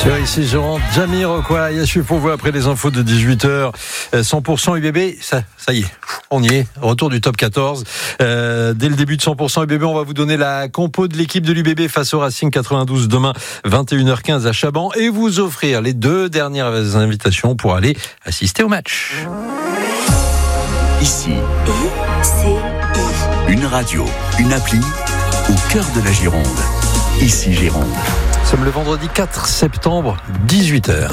Sur ici Jérôme, Jamiroquai, je suis pour vous après les infos de 18h. 100% UBB, ça y est, on y est. Retour du top 14. Dès le début de 100% UBB, on va vous donner la compo de l'équipe de l'UBB face au Racing 92 demain 21h15 à Chaban et vous offrir les 2 dernières invitations pour aller assister au match. Ici, une radio, une appli au cœur de la Gironde. Ici Gironde. Nous sommes le vendredi 4 septembre, 18h.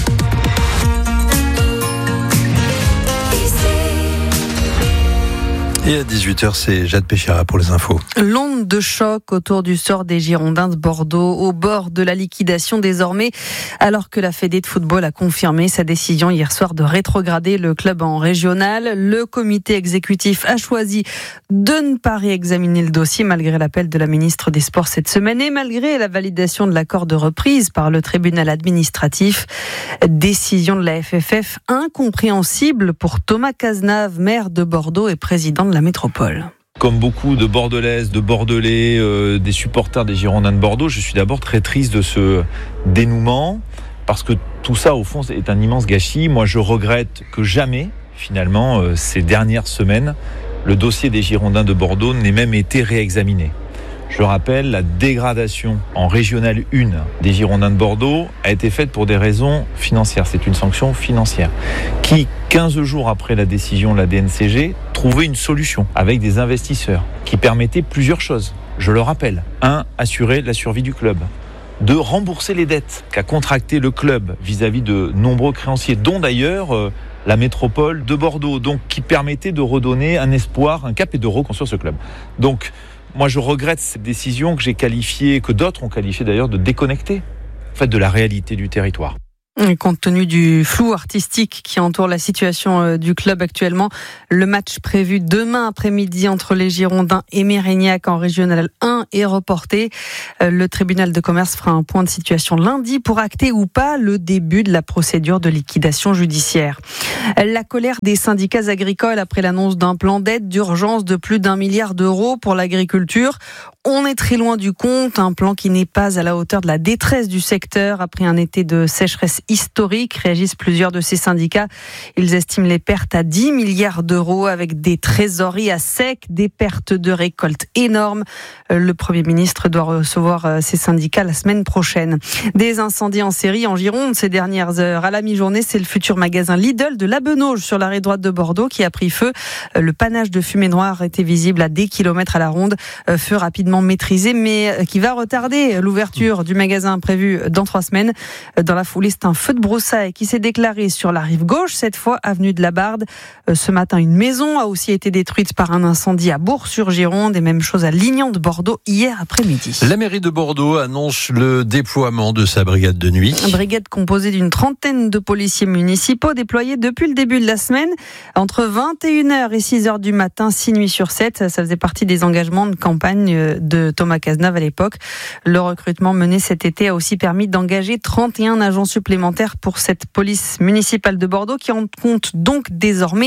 Et à 18h, c'est Jade Péchira pour les infos. L'onde de choc autour du sort des Girondins de Bordeaux, au bord de la liquidation désormais, alors que la Fédé de football a confirmé sa décision hier soir de rétrograder le club en régional. Le comité exécutif a choisi de ne pas réexaminer le dossier malgré l'appel de la ministre des Sports cette semaine et malgré la validation de l'accord de reprise par le tribunal administratif. Décision de la FFF incompréhensible pour Thomas Cazenave, maire de Bordeaux et président de la métropole. Comme beaucoup de Bordelaises, de Bordelais, des supporters des Girondins de Bordeaux, je suis d'abord très triste de ce dénouement parce que tout ça, au fond, est un immense gâchis. Moi, je regrette que jamais, finalement, ces dernières semaines, le dossier des Girondins de Bordeaux n'ait même été réexaminé. Je rappelle, la dégradation en régionale 1 des Girondins de Bordeaux a été faite pour des raisons financières. C'est une sanction financière qui, 15 jours après la décision de la DNCG, trouvait une solution avec des investisseurs qui permettaient plusieurs choses. Je le rappelle. 1. Assurer la survie du club. 2. Rembourser les dettes qu'a contracté le club vis-à-vis de nombreux créanciers, dont d'ailleurs la métropole de Bordeaux, donc qui permettait de redonner un espoir, un cap et de reconstruire ce club. Donc, moi, je regrette cette décision que j'ai qualifiée, que d'autres ont qualifiée d'ailleurs, de déconnecter en fait, de la réalité du territoire. Et compte tenu du flou artistique qui entoure la situation du club actuellement, le match prévu demain après-midi entre les Girondins et Mérignac en régional 1 est reporté. Le tribunal de commerce fera un point de situation lundi pour acter ou pas le début de la procédure de liquidation judiciaire. La colère des syndicats agricoles après l'annonce d'un plan d'aide d'urgence de plus d'1 milliard d'euros pour l'agriculture. On est très loin du compte, un plan qui n'est pas à la hauteur de la détresse du secteur après un été de sécheresse historique, réagissent plusieurs de ces syndicats. Ils estiment les pertes à 10 milliards d'euros avec des trésoreries à sec, des pertes de récolte énormes. Le Premier ministre doit recevoir ces syndicats la semaine prochaine. Des incendies en série en Gironde ces dernières heures. À la mi-journée, c'est le futur magasin Lidl de Labenauge sur la rive droite de Bordeaux qui a pris feu. Le panache de fumée noire était visible à des kilomètres à la ronde. Feu rapidement maîtrisé, mais qui va retarder l'ouverture du magasin prévu dans 3 semaines. Dans la foulée, c'est un feu de broussailles qui s'est déclaré sur la rive gauche, cette fois avenue de la Barde. Ce matin, une maison a aussi été détruite par un incendie à Bourg-sur-Gironde et même chose à Lignan de Bordeaux hier après-midi. La mairie de Bordeaux annonce le déploiement de sa brigade de nuit. Une brigade composée d'une 30aine de policiers municipaux déployés depuis le début de la semaine entre 21h et 6h du matin, 6 nuits sur 7. Ça faisait partie des engagements de campagne de Thomas Cazenave à l'époque. Le recrutement mené cet été a aussi permis d'engager 31 agents supplémentaires pour cette police municipale de Bordeaux qui en compte donc désormais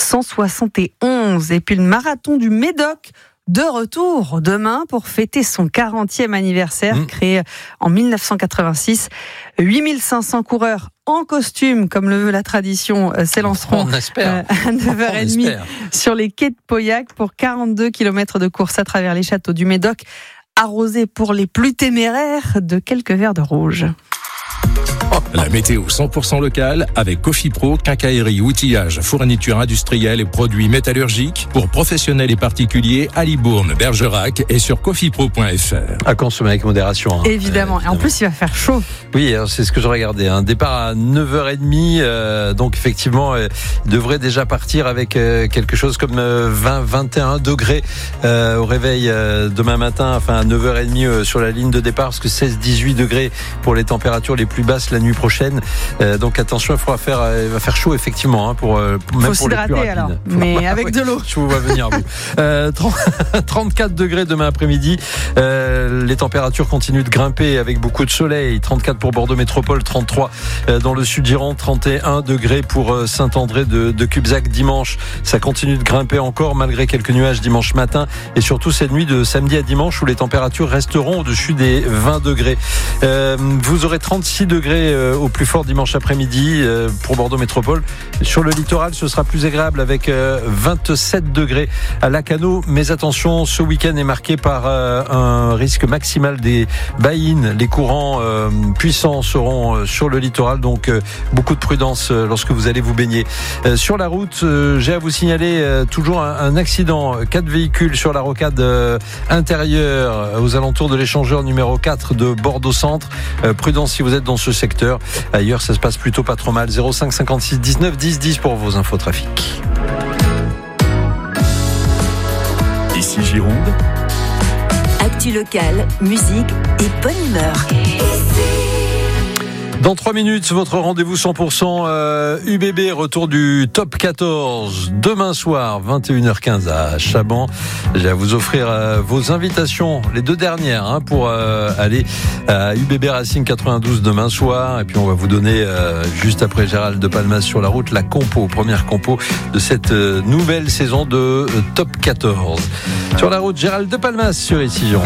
171. Et puis le marathon du Médoc de retour demain pour fêter son 40e anniversaire, créé en 1986. 8500 coureurs en costume, comme le veut la tradition, s'élanceront à 9h30 sur les quais de Pauillac pour 42 km de course à travers les châteaux du Médoc, arrosés pour les plus téméraires de quelques verres de rouge. La météo 100% locale avec Cofipro, quincaillerie, outillage, fourniture industrielle et produits métallurgiques pour professionnels et particuliers à Libourne, Bergerac et sur cofipro.fr. À consommer avec modération. Évidemment. Et en plus, il va faire chaud. Oui, c'est ce que je regardais. Un départ à 9h30. Donc, effectivement, il devrait déjà partir avec quelque chose comme 20-21 degrés au réveil demain matin. Enfin, à 9h30 sur la ligne de départ. Parce que 16-18 degrés pour les températures les plus basses la nuit nuit prochaine. Donc attention, il va faire chaud effectivement pour même faut pour s'hydrater les plus rapides. alors, mais avec de l'eau. Je vous vois venir. 34 degrés demain après-midi. Les températures continuent de grimper avec beaucoup de soleil. 34 pour Bordeaux Métropole, 33 dans le sud Gironde, 31 degrés pour Saint-André de Cubzac dimanche. Ça continue de grimper encore malgré quelques nuages dimanche matin et surtout cette nuit de samedi à dimanche où les températures resteront au-dessus des 20 degrés. Vous aurez 36 degrés au plus fort dimanche après-midi pour Bordeaux Métropole. Sur le littoral, ce sera plus agréable avec 27 degrés à Lacanau. Mais attention, ce week-end est marqué par un risque maximal des baïnes. Les courants puissants seront sur le littoral, donc beaucoup de prudence lorsque vous allez vous baigner. Sur la route, j'ai à vous signaler toujours un accident. 4 véhicules sur la rocade intérieure aux alentours de l'échangeur numéro 4 de Bordeaux Centre. Prudence si vous êtes dans ce secteur. Ailleurs, ça se passe plutôt pas trop mal. 05 56 19 10 10 pour vos infos trafic. Ici Gironde, Actu locale, musique et bonne humeur. Dans 3 minutes, votre rendez-vous 100% UBB, retour du top 14 demain soir, 21h15 à Chaban. J'ai à vous offrir vos invitations, les 2 dernières, pour aller à UBB Racing 92 demain soir. Et puis on va vous donner, juste après Gérald de Palmas sur la route, la première compo de cette nouvelle saison de top 14. Sur la route, Gérald de Palmas sur Ici Gironde.